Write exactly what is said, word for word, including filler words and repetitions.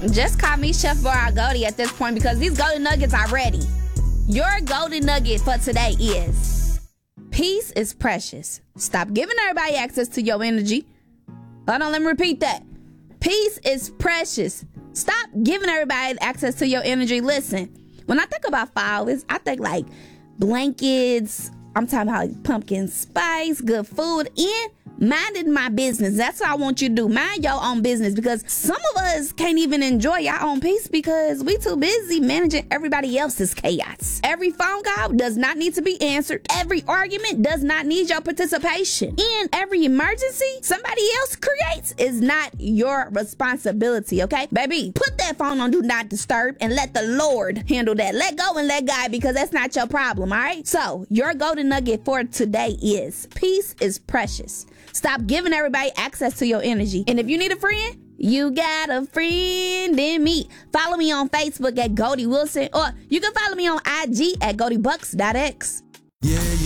Just call me Chef Bar Goldie at this point because these golden nuggets are ready. Your golden nugget for today is peace is precious. Stop giving everybody access to your energy. Hold on, let me repeat that. Peace is precious. Stop giving everybody access to your energy. Listen, when I think about flowers, I think like blankets. I'm talking about like pumpkin spice, good food, and minding my business. That's what I want you to do. Mind your own business, because some of us can't even enjoy our own peace because we too busy managing everybody else's chaos. Every phone call does not need to be answered. Every argument does not need your participation. And every emergency somebody else creates is not your responsibility, okay? Baby, put that phone on do not disturb and let the Lord handle that. Let go and let God, because that's not your problem, all right? So your golden nugget for today is peace is precious. Stop giving everybody access to your energy. And if you need a friend, you got a friend in me. Follow me on Facebook at Goldie Wilson, or you can follow me on I G at Goldie Bucks dot X. Yeah, yeah.